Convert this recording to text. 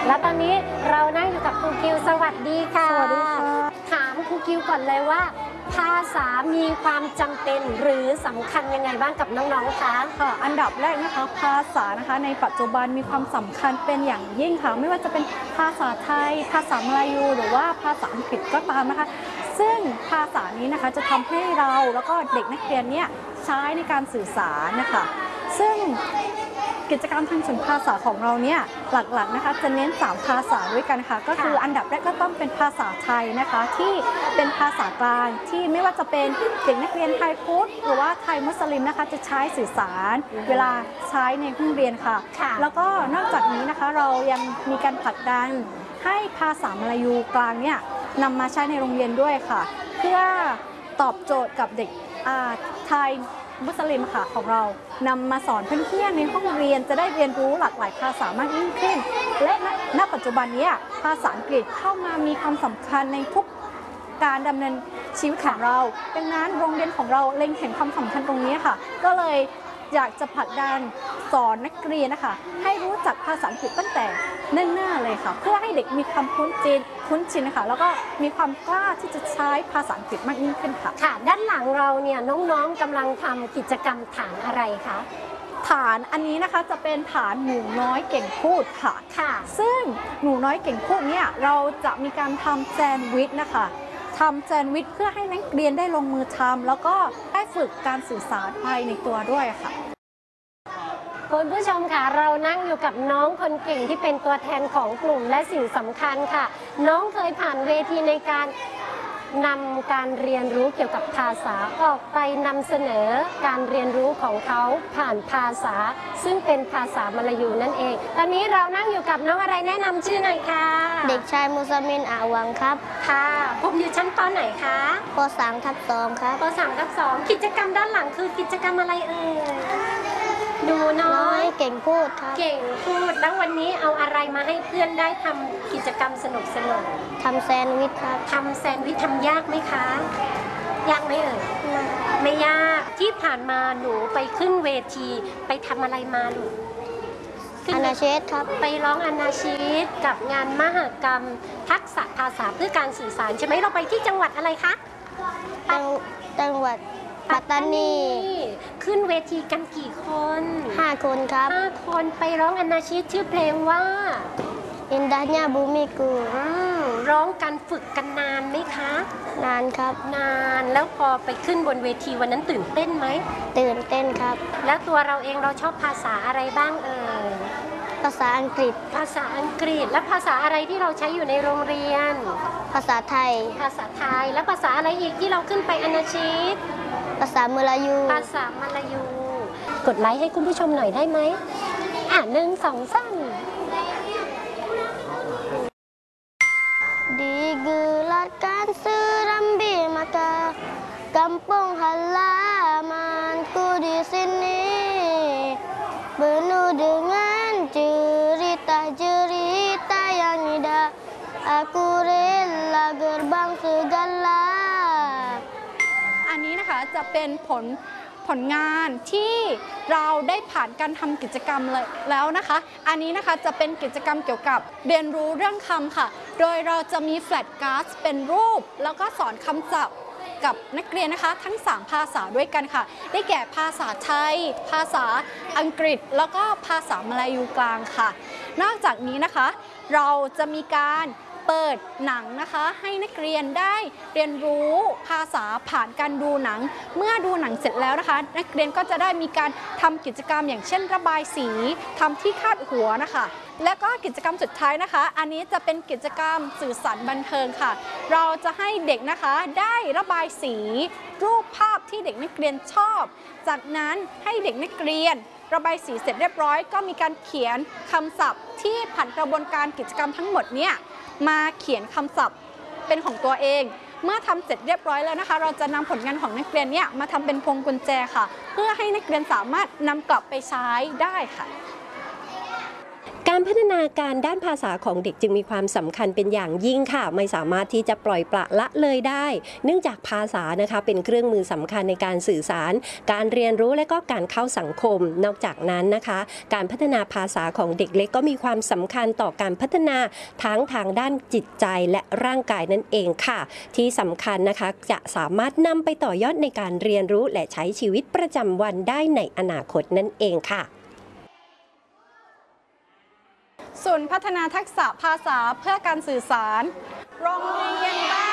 แล้วตอนนี้เรานั่งอยู่กับครูกิวสวัสดีค่ะสวัสดีค่ะถามครูกิวก่อนเลยว่าภาษามีความจำเป็นหรือสำคัญยังไงบ้างกับน้องๆคะค่ะอันดับแรกนะคะภาษานะคะในปัจจุบันมีความสำคัญเป็นอย่างยิ่งค่ะไม่ว่าจะเป็นภาษาไทยภาษามลายูหรือว่าภาษาอังกฤษก็ตามนะคะซึ่งภาษานี้นะคะจะทำให้เราแล้วก็เด็กนักเรียนเนี่ยใช้ในการสื่อสารนะคะซึ่งกิจกรรมทางเชิงภาษาของเราเนี่ยหลักๆนะคะจะเน้น3ภาษาด้วยกันค่ะก็คืออันดับแรกก็ต้องเป็นภาษาไทยนะคะที่เป็นภาษากลางที่ไม่ว่าจะเป็นเด็กนักเรียนไทยพุทธหรือว่าไทยมุสลิมนะคะจะใช้สื่อสารเวลาใช้ในห้องเรียนค่ะแล้วก็นอกจากนี้นะคะเรายังมีการผลักดันให้ภาษามลายูกลางเนี่ยนำมาใช้ในโรงเรียนด้วยค่ะเพื่อตอบโจทย์กับเด็กไทยมุสลิมค่ะของเรานำมาสอนเพื่อนๆในห้องเรียนจะได้เรียนรู้หลากหลายภาษามากยิ่งขึ้นและณปัจจุบันนี้ภาษาอังกฤษเข้ามามีความสำคัญในทุกการดำเนินชีวิตของเราดังนั้นโรงเรียนของเราเล็งเห็นความสำคัญตรงนี้ค่ะก็เลยอยากจะผลักดันสอนนักเรียนนะคะให้รู้จักภาษาอังกฤษตั้งแต่เนิ่นๆเลยค่ะเพื่อให้เด็กมีความคุ้นชินนะคะแล้วก็มีความกล้าที่จะใช้ภาษาอังกฤษมากยิ่งขึ้นค่ะค่ะด้านหลังเราเนี่ยน้องๆกำลังทำกิจกรรมฐานอะไรคะฐานอันนี้นะคะจะเป็นฐานหนูน้อยเก่งพูดค่ะซึ่งหนูน้อยเก่งพูดเนี่ยเราจะมีการทำแซนด์วิชนะคะทำแซนด์วิชเพื่อให้นักเรียนได้ลงมือทำแล้วก็ได้ฝึกการสื่อสารไปในตัวด้วยค่ะคุณผู้ชมค่ะเรานั่งอยู่กับน้องคนเก่งที่เป็นตัวแทนของกลุ่มและสิ่งสำคัญค่ะน้องเคยผ่านเวทีในการนำการเรียนรู้เกี่ยวกับภาษาออกไปนำเสนอการเรียนรู้ของเขาผ่านภาษาซึ่งเป็นภาษามลายูนั่นเองตอนนี้เรานั่งอยู่กับน้องอะไรแนะนำชื่อหน่อยค่ะเด็กชายมูซามินอาวังครับค่ะผมอยู่ชั้นป.ไหนคะป.3/2ครับป.3/2กิจกรรมด้านหลังคือกิจกรรมอะไรเอ่ยหนูน้อยเก่งพูดครับเก่งพูดแล้ววันนี้เอาอะไรมาให้เพื่อนได้ทำกิจกรรมสนุกทำแซนด์วิชครับทำแซนด์วิชทำยากไหมคะยากไหมเอ่ยไม่ยากที่ผ่านมาหนูไปขึ้นเวทีไปทำอะไรมาลูกอานาเชตครับไปร้องอานาชีตกับงานมหกรรมทักษะภาษาเพื่อการสื่อสารใช่ไหมเราไปที่จังหวัดอะไรคะจังหวัดปัตตานีขึ้นเวทีกันกี่คน 5 คนครับ 5 คนไปร้องอานาชีตชื่อเพลงว่าอินดาญาบูมิกูร้องกันฝึกกันนานไหมคะนานครับนานแล้วพอไปขึ้นบนเวทีวันนั้นตื่นเต้นไหมตื่นเต้นครับแล้วตัวเราเองเราชอบภาษาอะไรบ้างเอ่ยภาษาอังกฤษและภาษาอะไรที่เราใช้อยู่ในโรงเรียนภาษาไทยและภาษาอะไรอีกที่เราขึ้นไปอานาชีตภาษามลายูกดไลค์ให้คุณผู้ชมหน่อยได้ไหม1 2 3 Digelarkan serambi maka kampung halamanku di sini penuh dengan cerita-cerita yang indah aku rela gerbang segala อันนี้นะคะจะเป็นผลงานที่เราได้ผ่านการทำกิจกรรมแล้วนะคะอันนี้นะคะจะเป็นกิจกรรมเกี่ยวกับเรียนรู้เรื่องคำค่ะโดยเราจะมีแฟลชการ์ดเป็นรูปแล้วก็สอนคำศัพท์กับนักเรียนนะคะทั้ง3ภาษาด้วยกันค่ะได้แก่ภาษาไทยภาษาอังกฤษแล้วก็ภาษามลายูกลางค่ะนอกจากนี้นะคะเราจะมีการเปิดหนังนะคะให้นักเรียนได้เรียนรู้ภาษาผ่านการดูหนังเมื่อดูหนังเสร็จแล้วนะคะนักเรียนก็จะได้มีการทำกิจกรรมอย่างเช่นระบายสีทำที่คาดหัวนะคะและก็กิจกรรมสุดท้ายนะคะอันนี้จะเป็นกิจกรรมสื่อสารบันเทิงค่ะเราจะให้เด็กนะคะได้ระบายสีรูปภาพที่เด็กนักเรียนชอบจากนั้นให้เด็กนักเรียนระบายสีเสร็จเรียบร้อยก็มีการเขียนคำศัพท์ที่ผ่านกระบวนการกิจกรรมทั้งหมดเนี่ยมาเขียนคำศัพท์เป็นของตัวเองเมื่อทำเสร็จเรียบร้อยแล้วนะคะเราจะนำผลงานของนักเรียนเนี่ยมาทำเป็นพวงกุญแจค่ะเพื่อให้นักเรียนสามารถนำกลับไปใช้ได้ค่ะกการพัฒนาการด้านภาษาของเด็กจึงมีความสำคัญเป็นอย่างยิ่งค่ะไม่สามารถที่จะปล่อยปละละเลยได้เนื่องจากภาษานะคะเป็นเครื่องมือสำคัญในการสื่อสารการเรียนรู้และก็การเข้าสังคมนอกจากนั้นนะคะการพัฒนาภาษาของเด็กเล็กก็มีความสำคัญต่อการพัฒนาทั้งทางด้านจิตใจและร่างกายนั่นเองค่ะที่สำคัญนะคะจะสามารถนำไปต่อยอดในการเรียนรู้และใช้ชีวิตประจำวันได้ในอนาคตนั่นเองค่ะศูนย์พัฒนาทักษะภาษาเพื่อการสื่อสารโรงเรียนบ้าน